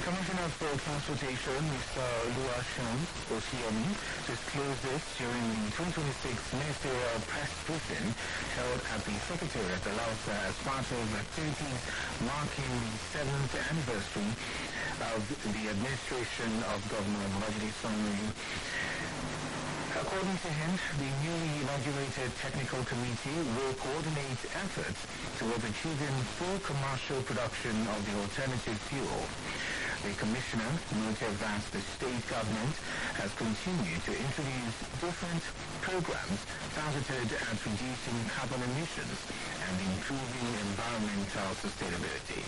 Commissioner for Transportation, Mr. Oluwaseun Oshiyomi, disclosed this during the 2026 ministerial press briefing held at the Secretariat at Lausa as part of activities marking the 7th anniversary of the administration of Governor Babajide Sanwo-Olu. According to him, the newly inaugurated technical committee will coordinate efforts towards achieving full commercial production of the alternative fuel. The commissioner noted that the state government has continued to introduce different programs targeted at reducing carbon emissions and improving environmental sustainability.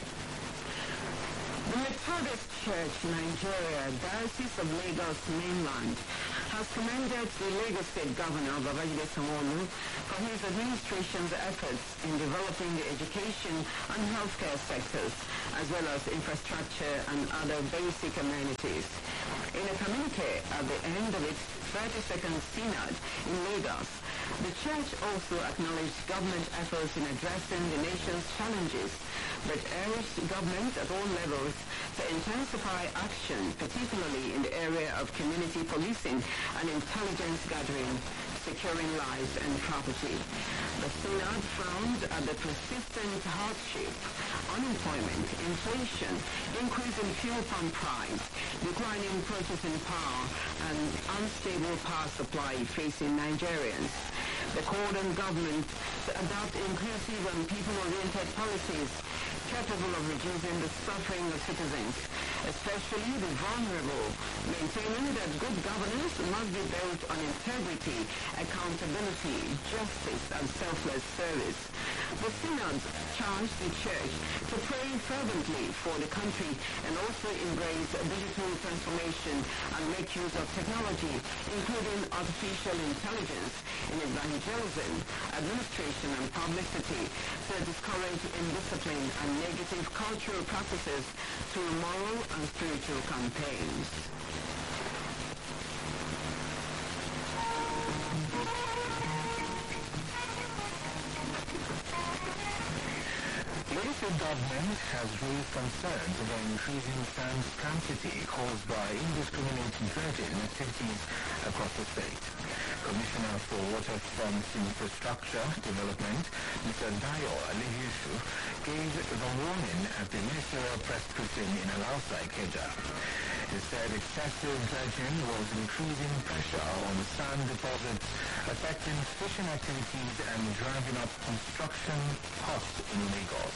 The Methodist Church, Nigeria, Diocese of Lagos Mainland, has commended the Lagos State Governor Babajide Sanwo-Olu for his administration's efforts in developing the education and healthcare sectors, as well as infrastructure and other basic amenities. In a communique at the end of its 32nd Synod in Lagos, the Church also acknowledged government efforts in addressing the nation's challenges, but urged government at all levels to intensify action, particularly in the area of community policing and intelligence gathering, securing lives and property. The Synod frowned at the persistent hardship, unemployment, inflation, increase in fuel pump price, declining purchasing power, and unstable power supply facing Nigerians. They called on government to adopt inclusive and people-oriented policies capable of reducing the suffering of citizens, especially the vulnerable, maintaining that good governance must be built on integrity, accountability, justice, and selfless service. The Synod charged the Church to pray fervently for the country and also embrace digital transformation and make use of technology, including artificial intelligence, in evangelism, administration, and publicity to discourage indiscipline and negative cultural practices through moral and spiritual campaigns. Lagos State government has raised concerns about increasing sand scarcity caused by indiscriminate dredging activities across the state. Commissioner for Waterfront Infrastructure Development, Mr. Dayo Aliviushu, gave the warning at the ministerial press briefing in Alausa, Ikeja. He said excessive dredging was increasing pressure on sand deposits, affecting fishing activities and driving up construction costs in Lagos.